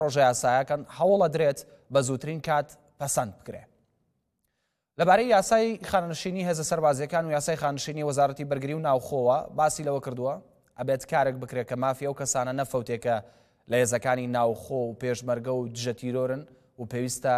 ڕۆژە یاسایەکان هەوڵە درێت بە زووترین کات پەسەند بکرێت. لەبارەی یاسای خانشینی هێزە سەربازیەکان و یاسای خانشینی وەزارەتی بەرگری و ناوخۆوە باسی لەوە کردووە ئەبێت کارێک بکرێت کە مافیا و کەسانە نەفەوتێکە لە هێزەکانی ناوخۆ و پێشمەرگە و دژە تیرۆرن و پێویستە